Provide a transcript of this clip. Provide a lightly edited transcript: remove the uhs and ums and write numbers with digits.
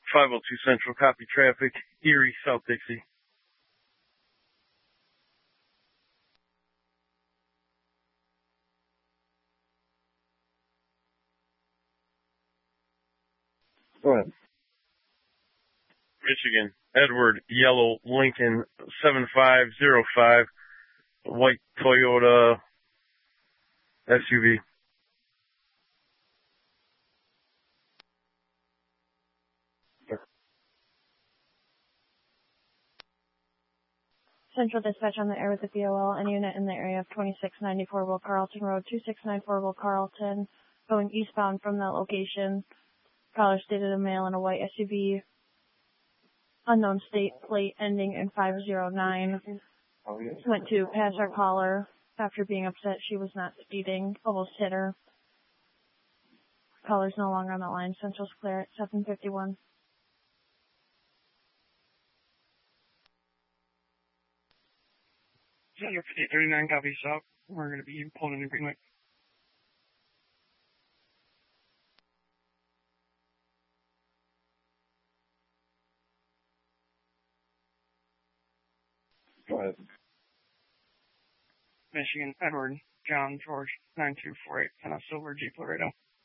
502 Central, copy traffic, Erie, South Dixie. Go ahead. Michigan, Edward, yellow, Lincoln, 7505, white Toyota SUV. Central Dispatch on the air with the BOL and unit in the area of 2694 Will Carlton Road, 2694 Will Carlton, going eastbound from that location. Caller stated a male in a white SUV, unknown state plate ending in 509. Went to pass our caller after being upset she was not speeding, almost hit her. Caller's no longer on the line. Central's clear at 751. Center 5839, copy stop. We're going to be pulling in a green light. Go ahead. Michigan, Edward, John, George, 9248, and a silver Jeep Laredo.